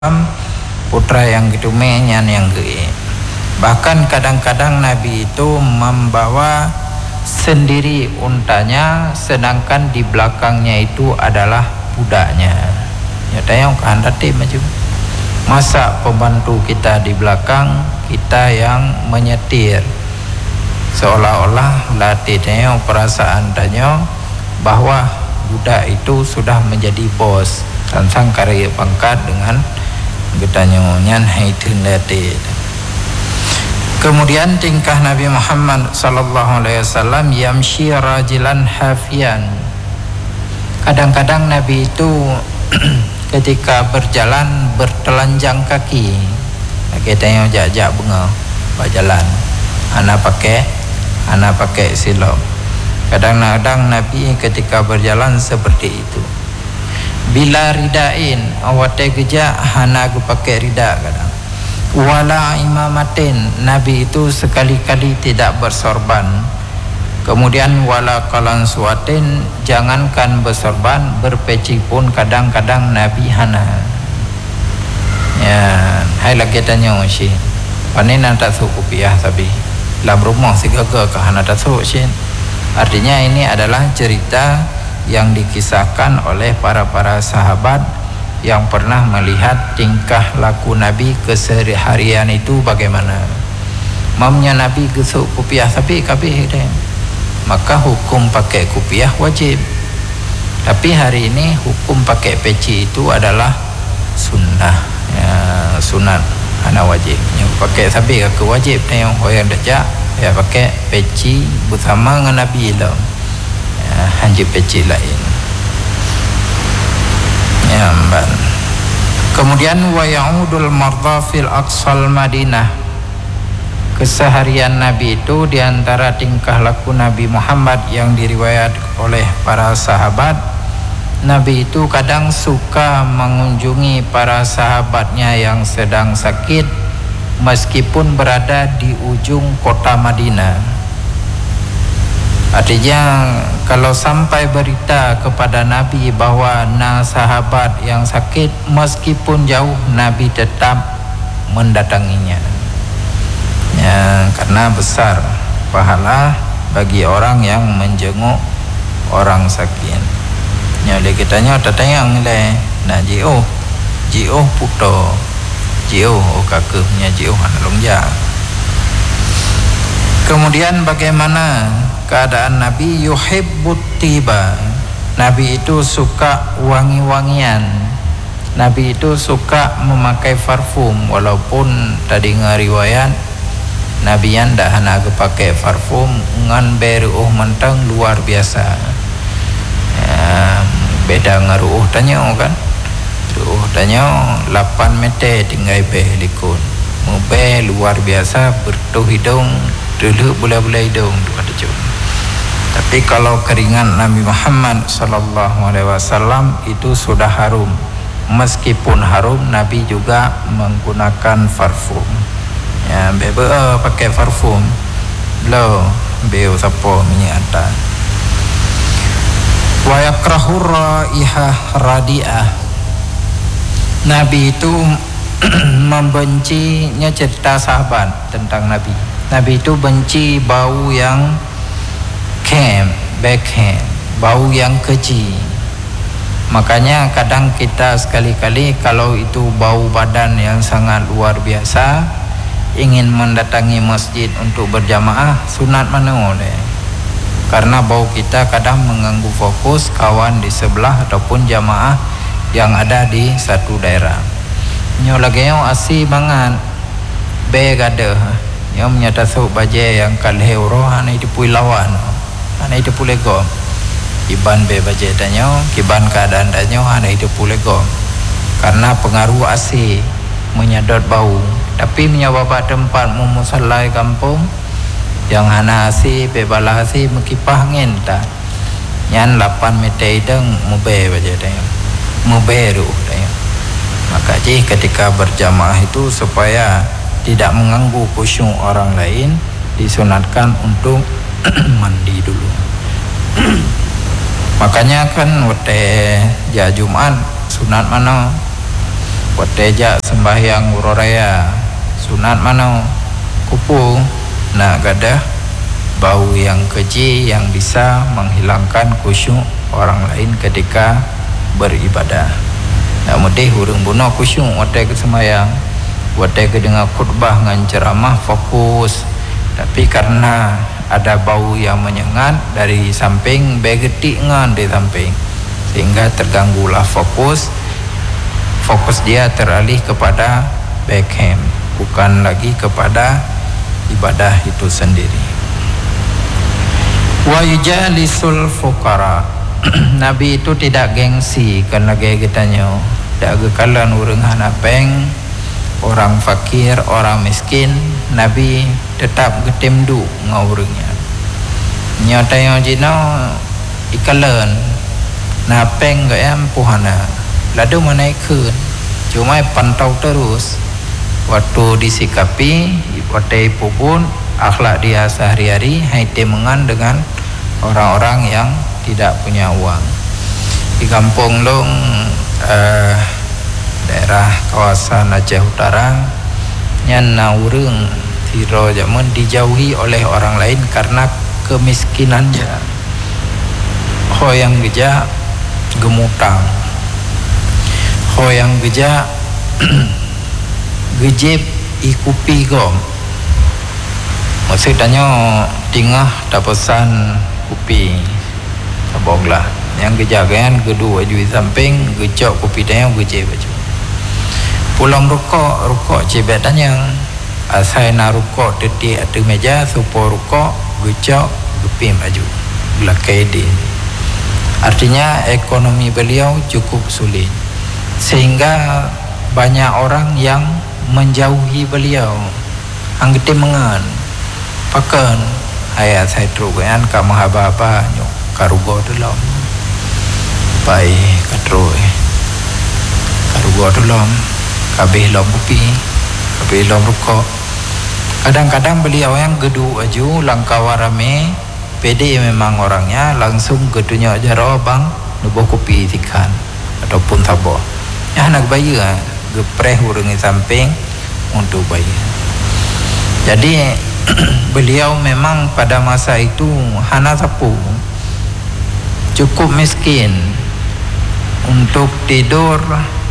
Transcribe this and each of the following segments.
putra yang kedua yang ge. Bahkan kadang-kadang Nabi itu membawa sendiri untanya, sedangkan di belakangnya itu adalah budaknya. Ya tayang kehendati maju. Masa pembantu kita di belakang, kita yang menyetir. Seolah-olah latihnya perasaan tanya bahwa budak itu sudah menjadi bos. Tansang karya pangkat dengan getanya nyan haitun latih. Kemudian tingkah Nabi Muhammad sallallahu alaihi wasallam yamshi rajilan hafian. Kadang-kadang Nabi itu ketika berjalan bertelanjang kaki. Kita yang jak-jak bunga berjalan. Ana pakai silop. Kadang-kadang Nabi ketika berjalan seperti itu. Bila ridain awate geja hana pakai rida kadang. Wala imamatin, Nabi itu sekali-kali tidak bersorban. Kemudian wala kalan suatin, jangankan bersorban, berpeci pun kadang-kadang Nabi hana. Ya, hai lagi tanya sih. Panen tak suku piah tapi dalam rumah si gagal ke hana tak suku sih. Artinya ini adalah cerita yang dikisahkan oleh para sahabat yang pernah melihat tingkah laku Nabi keseharian itu bagaimana. Mamnya Nabi gesuk kupiah tapi kabeh deh. Maka hukum pakai kupiah wajib. Tapi hari ini hukum pakai peci itu adalah sunnah. Ya, sunat ana wajib. Yang pakai sabi ke wajib yang hoyang dajak ya pakai peci bersama dengan Nabi lah. Ya, hanji peci lain. Ya, kemudian wa ya'udul mardha fil aqsal Madinah. Keseharian Nabi itu diantara tingkah laku Nabi Muhammad yang diriwayat oleh para sahabat, Nabi itu kadang suka mengunjungi para sahabatnya yang sedang sakit meskipun berada di ujung kota Madinah. Artinya kalau sampai berita kepada Nabi bahwa sahabat yang sakit meskipun jauh, Nabi tetap mendatanginya. Ya, karena besar pahala bagi orang yang menjenguk orang sakit. Ya, oleh kitanya tatayang le na jio puto jio kakeknya jio analongja. Kemudian bagaimana keadaan Nabi? Yuhibbut tiba. Nabi itu suka wangi-wangian. Nabi itu suka memakai parfum. Walaupun tadi ngariwayat Nabi yang dah hana pakai parfum ngan beruh mentang luar biasa. Beda ngaruh tanya kan. Ruh tanya 8 meter tinggal belikun. Mobil luar biasa bertuh hidung dulu bola-bola hidung tu ada jom. Tapi kalau keringat Nabi Muhammad sallallahu alaihi wasallam itu sudah harum. Meskipun harum, Nabi juga menggunakan parfum. Ya, bebe pakai parfum. Lo beo sapo minyak ata. Wa yakrahu raihah radiah. Nabi itu membencinya cerita sahabat tentang Nabi. Nabi itu benci bau yang backhand, bau yang keji. Makanya kadang kita sekali-kali kalau itu bau badan yang sangat luar biasa, ingin mendatangi masjid untuk berjamaah, sunat mana oleh. Karena bau kita kadang mengganggu fokus kawan di sebelah ataupun jamaah yang ada di satu daerah. Nyo lagi yang asih banget be gade yang menyata sok baje yang kalheuro hana itu pui lawan hana itu pule go kiban be baje danyo kiban keadaan danyo hana itu pule go karena pengaruh asih menyedot bau. Tapi menyababa tempat musallai kampung yang hana asih be bala asih mekipah angin ta nyan 8 meter ideng mobe baje danyo mobe ru danyo. Maka ketika berjamaah itu supaya tidak mengganggu khusyuk orang lain, disunatkan untuk mandi dulu. Makanya kan wate ya Jumat sunat mana Wateja sembahyang uroraya sunat mana kupu nak gadah bau yang keji yang bisa menghilangkan khusyuk orang lain ketika beribadah. Nak mudih urang bunuh khusyuk watai ke sembahyang, watai ke dengar khutbah dengan ceramah fokus, tapi karena ada bau yang menyengat dari samping, begetik ngan di samping, sehingga terganggulah fokus dia teralih kepada backhand, bukan lagi kepada ibadah itu sendiri. Wa yujalisul fuqara. Nabi itu tidak gengsi karena gaya kitanya tak kekalan urang hanapeng, orang fakir, orang miskin. Nabi tetap getemdu ngawurnya nyata yang jino ikalan napeng gaya puhana lalu menaikkan, cuma pantau terus waktu disikapi waktu pun akhlak dia sehari-hari haite mengan dengan orang-orang yang tidak punya uang. Di kampung Long daerah kawasan Aceh Utara nyana urang tiro zaman dijauhi oleh orang lain karena kemiskinannya. Ho yang geja gemutang, ho yang geja gejep ikupi gom. Maksudnya tingah tapasan kupi saboglah yang gejagan kedua jui samping gejok kupi dan gejep baju pulang rukok cebet yang asai na rukok detik atau meja supaya rukok gejok gepim baju belakai dia. Artinya ekonomi beliau cukup sulit sehingga banyak orang yang menjauhi beliau. Anggeti mengan pakan ayat saya terugan ka mahaba-haba nyok karugo dalam pai katroi karugo dalam kabeh lom kopi kabeh lom rokok. Kadang-kadang beliau yang gedu aju langkawa rame pede memang orangnya langsung gedunya jaro bang nubuh kopi tikan ataupun tabo ya nak bayar gepreh urang samping untuk bayar. Jadi beliau memang pada masa itu hana sapu cukup miskin. Untuk tidur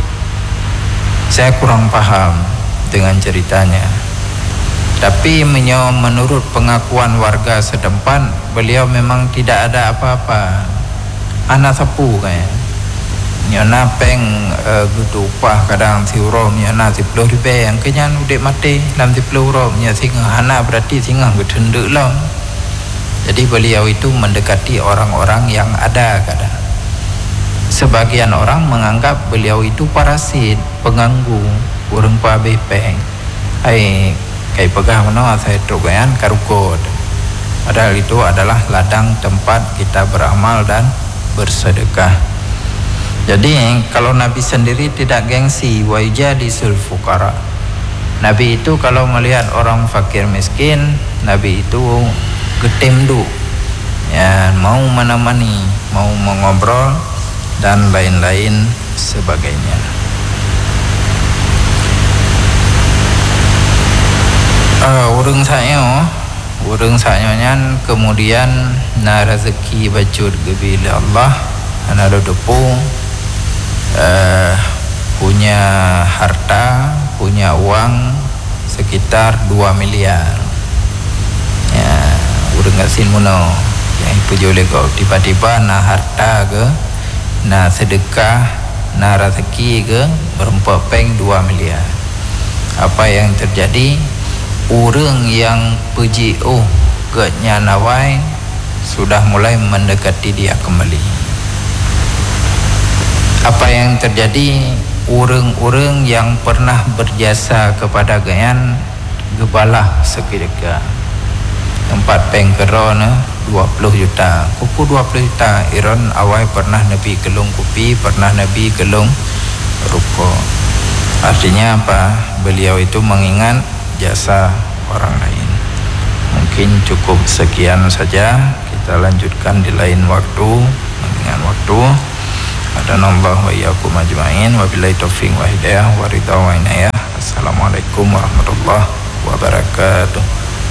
saya kurang paham dengan ceritanya, tapi menurut pengakuan warga setempat beliau memang tidak ada apa-apa, hana sapu kayak nyana peng gudu pah kadang siurom nyana 10 ribu yang kenyan udah mati dalam 10 rom nya singa hana berarti singa gedendek lah. Jadi beliau itu mendekati orang-orang yang ada kadang. Sebagian orang menganggap beliau itu parasit, pengganggu, urang pa bepeng. Hai kai pegah mana saya trogayan karukod. Padahal itu adalah ladang tempat kita beramal dan bersedekah. Jadi kalau Nabi sendiri tidak gengsi, wa yujalisul fuqara. Nabi itu kalau melihat orang fakir miskin, Nabi itu getemdu, ya mau menemani, mau mengobrol dan lain-lain sebagainya. Urang saya nyan kemudian na rezeki bacur gebila Allah ana depu punya harta, punya uang sekitar 2 miliar. Ya, urang ngasin muno yang pujole kau tiba-tiba na harta ke, na sedekah, na rezeki ke berempat peng 2 miliar. Apa yang terjadi? Urang yang puji getnya nawai sudah mulai mendekati dia kembali. Apa yang terjadi? Urang-urang yang pernah berjasa kepada gayan gebalah seketika. Tempat peng kerona 20 juta, kupu 20 juta. Iron awal pernah Nabi gelung kopi, pernah Nabi gelung rokok. Artinya apa? Beliau itu mengingat jasa orang lain. Mungkin cukup sekian saja, kita lanjutkan di lain waktu dengan waktu. Hadanallahu wa iyyakum ajmain. Wabillahi taufiq wa hidayah wa ridha wa inayah. Assalamualaikum warahmatullahi wabarakatuh.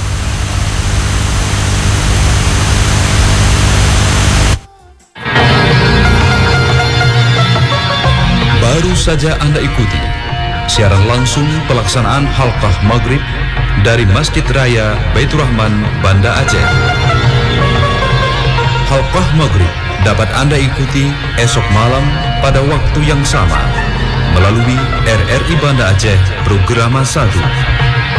Baru saja Anda ikuti siaran langsung pelaksanaan halqah maghrib dari Masjid Raya Baitur Rahman, Banda Aceh. Halqah maghrib dapat Anda ikuti esok malam pada waktu yang sama melalui RRI Banda Aceh Programa 1.